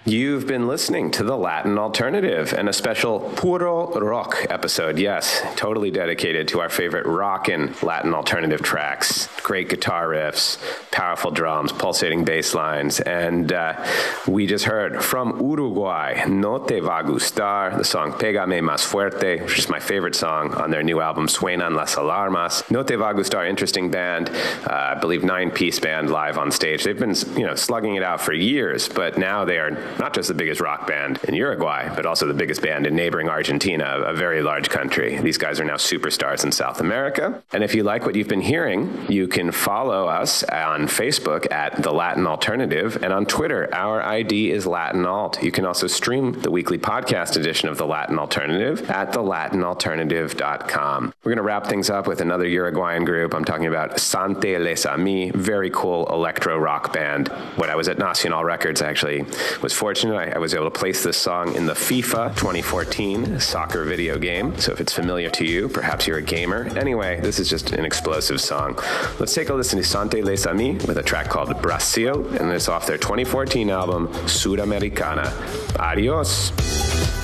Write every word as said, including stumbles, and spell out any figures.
You've been listening to the Latin Alternative and a special Puro Rock episode. Yes, totally dedicated to our favorite rock and Latin alternative tracks. Great guitar riffs, powerful drums, pulsating bass lines. And uh, we just heard from Uruguay, No Te Va Gustar, the song Pégame Más Fuerte, which is my favorite song on their new album, Suenan las Alarmas. No Te Va Gustar, interesting band, uh, I believe nine-piece band live on stage. They've been, you know, slugging it out for years, but now they are not just the biggest rock band in Uruguay, but also the biggest band in neighboring Argentina, a very large country. These guys are now superstars in South America. And if you like what you've been hearing, you can follow us on Facebook at The Latin Alternative, and on Twitter, our I D is Latin Alt. You can also stream the weekly podcast edition of The Latin Alternative at the latin alternative dot com. We're going to wrap things up with another Uruguayan group. I'm talking about Sante Les Amis, very cool electro rock band. When I was at Nacional Records, I actually was fortunate. I, I was able to place this song in the FIFA twenty fourteen soccer video game. So if it's familiar to you, perhaps you're a gamer. Anyway, this is just an explosive song. Let's take a listen to Sante Les Amis with a track called Brasil, and it's off their twenty fourteen album, Sudamericana. Adios.